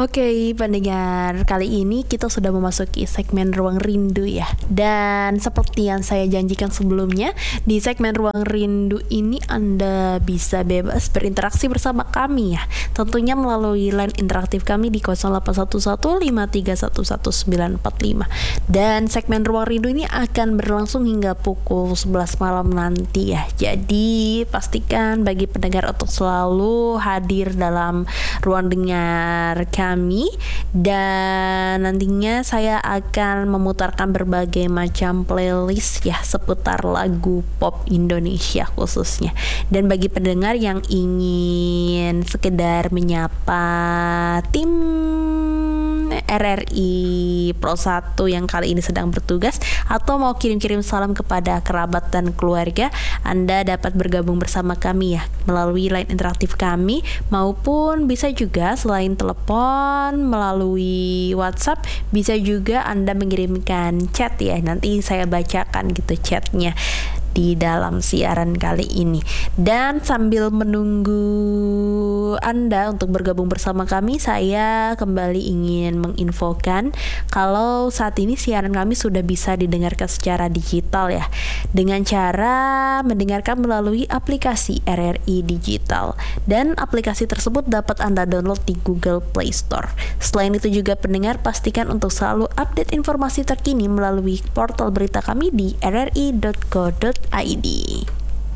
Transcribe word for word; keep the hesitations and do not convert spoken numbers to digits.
Oke, pendengar, kali ini kita sudah memasuki segmen Ruang Rindu ya. Dan seperti yang saya janjikan sebelumnya, di segmen Ruang Rindu ini Anda bisa bebas berinteraksi bersama kami ya. Tentunya melalui line interaktif kami di nol delapan satu satu lima tiga satu satu sembilan empat lima. Dan segmen Ruang Rindu ini akan berlangsung hingga pukul sebelas malam nanti ya. Jadi pastikan bagi pendengar untuk selalu hadir dalam ruang dengar kami, dan nantinya saya akan memutarkan berbagai macam playlist ya seputar lagu pop Indonesia khususnya. Dan bagi pendengar yang ingin sekedar menyapa tim R R I Pro satu yang kali ini sedang bertugas, atau mau kirim-kirim salam kepada kerabat dan keluarga, Anda dapat bergabung bersama kami ya melalui line interaktif kami, maupun bisa juga selain telepon melalui WhatsApp, bisa juga Anda mengirimkan chat ya. Nanti saya bacakan gitu chatnya di dalam siaran kali ini. Dan sambil menunggu Anda untuk bergabung bersama kami, saya kembali ingin menginfokan kalau saat ini siaran kami sudah bisa didengarkan secara digital ya, dengan cara mendengarkan melalui aplikasi R R I Digital, dan aplikasi tersebut dapat Anda download di Google Play Store. Selain itu juga pendengar pastikan untuk selalu update informasi terkini melalui portal berita kami di r r i dot co dot i d.